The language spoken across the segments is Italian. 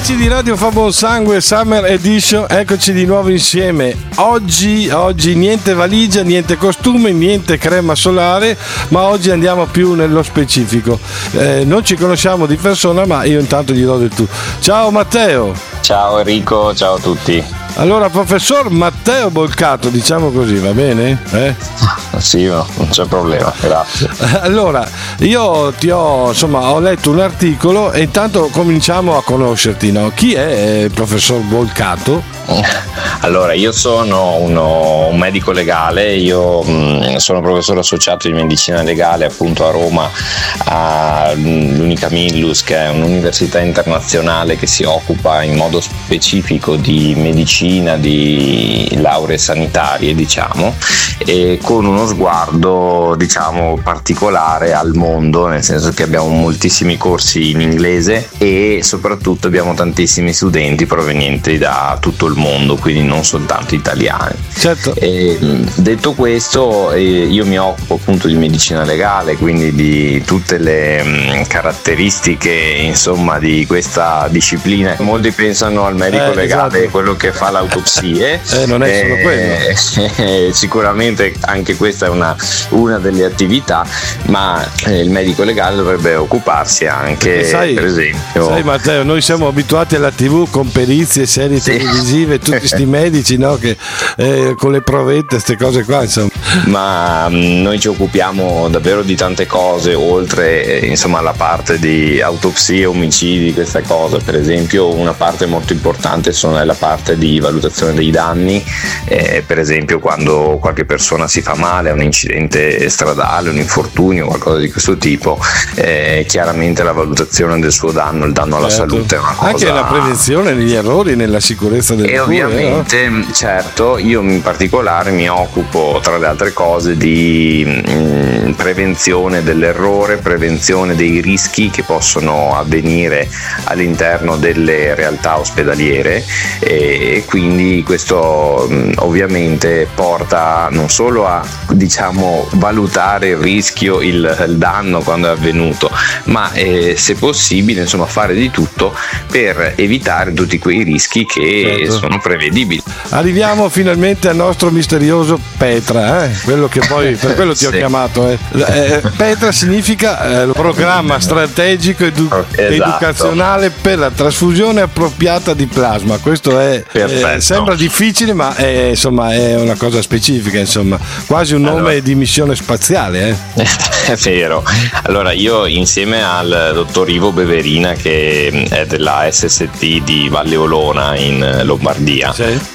Amici di Radio Fa Buon Sangue Summer Edition, eccoci di nuovo insieme. Oggi niente valigia, niente costume, niente crema solare, ma oggi andiamo più nello specifico. Non ci conosciamo di persona, ma io intanto gli do del tu. Ciao Matteo. Ciao Enrico, ciao a tutti. Allora, professor Matteo Bolcato, diciamo così, va bene? Sì, no, non c'è problema, grazie. Allora, io ho letto un articolo e intanto cominciamo a conoscerti, no? Chi è il professor Bolcato? Allora, io sono un medico legale, io sono professore associato di medicina legale appunto a Roma all'Unica Millus, che è un'università internazionale che si occupa in modo specifico di medicina, di lauree sanitarie, diciamo, e con uno sguardo, diciamo, particolare al mondo, nel senso che abbiamo moltissimi corsi in inglese e soprattutto abbiamo tantissimi studenti provenienti da tutto il mondo, quindi non soltanto italiani. Certo. E, detto questo, io mi occupo appunto di medicina legale, quindi di tutte le caratteristiche, insomma, di questa disciplina. Molti pensano al medico legale, esatto, quello che fa le autopsie. Non è solo quello. Sicuramente anche questa è una delle attività, ma il medico legale dovrebbe occuparsi anche, per esempio. Sai Matteo, noi siamo abituati alla TV con perizie, serie televisive, tutti questi medici, no? Che con le provette, queste cose qua, insomma. Ma noi ci occupiamo davvero di tante cose, oltre insomma alla parte di autopsie, omicidi, questa cosa. Per esempio, una parte molto importante è la parte di valutazione dei danni, per esempio quando qualche persona si fa male, un incidente stradale, un infortunio, qualcosa di questo tipo, chiaramente la valutazione del suo danno, il danno alla salute è una cosa. Anche la prevenzione degli errori, nella sicurezza delle cure. Ovviamente, no? Certo, io in particolare mi occupo, tra le altre cose, di prevenzione dell'errore, prevenzione dei rischi che possono avvenire all'interno delle realtà ospedaliere, e quindi questo ovviamente porta non solo a, diciamo, valutare il rischio, il danno quando è avvenuto, ma se possibile, insomma, fare di tutto per evitare tutti quei rischi che sono prevedibili. Arriviamo finalmente al nostro misterioso Petra, quello che poi per quello ti ho chiamato. Petra significa programma strategico educazionale per la trasfusione appropriata di plasma. Questo è sembra difficile, ma è una cosa specifica, insomma, quasi un nome di missione spaziale. È vero. Allora, io insieme al dottor Ivo Beverina, che è della SST di Valle Olona in Lombardia,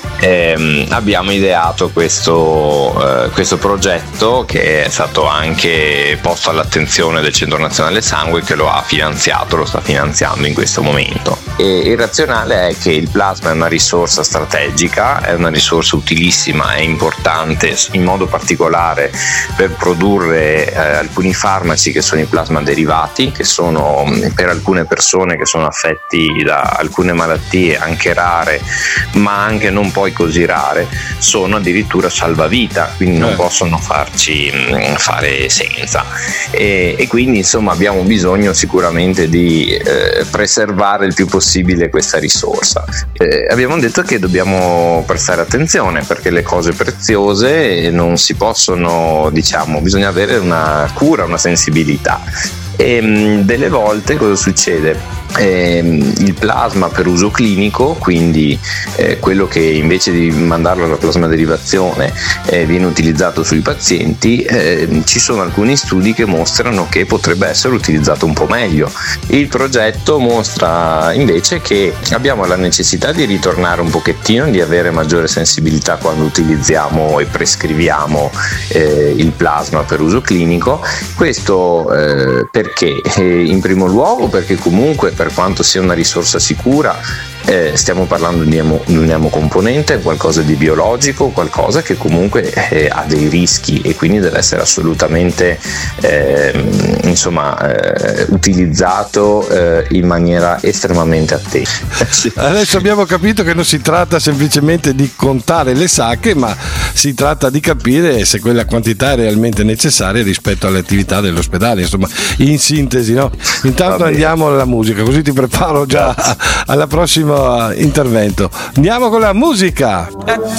abbiamo ideato questo progetto, che è stato anche posto all'attenzione del Centro Nazionale Sangue, che lo sta finanziando in questo momento. E il razionale è che il plasma è una risorsa strategica, è una risorsa utilissima e importante, in modo particolare per produrre alcuni farmaci che sono i plasma derivati, che sono per alcune persone che sono affetti da alcune malattie anche rare, ma anche non poi così rare, sono addirittura salvavita, quindi non possono farci fare senza, e quindi insomma abbiamo bisogno sicuramente di preservare il più possibile questa risorsa. Abbiamo detto che dobbiamo prestare attenzione, perché le cose preziose non si possono, diciamo, bisogna avere una cura, una sensibilità. E delle volte cosa succede? Il plasma per uso clinico, quindi quello che invece di mandarlo alla plasma derivazione viene utilizzato sui pazienti, ci sono alcuni studi che mostrano che potrebbe essere utilizzato un po' meglio. Il progetto mostra invece che abbiamo la necessità di ritornare un pochettino, di avere maggiore sensibilità quando utilizziamo e prescriviamo il plasma per uso clinico. Questo perché? In primo luogo perché comunque, per quanto sia una risorsa sicura, stiamo parlando di un emocomponente, qualcosa di biologico, qualcosa che comunque ha dei rischi e quindi deve essere assolutamente utilizzato in maniera estremamente attenta. Adesso abbiamo capito che non si tratta semplicemente di contare le sacche, ma si tratta di capire se quella quantità è realmente necessaria rispetto alle attività dell'ospedale, insomma, in sintesi, no? Intanto andiamo alla musica, così ti preparo già alla prossima intervento. Andiamo con la musica.